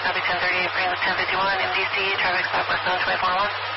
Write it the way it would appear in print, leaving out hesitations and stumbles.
copy 1038, bring with 1051, MDC, traffic stop westbound 241.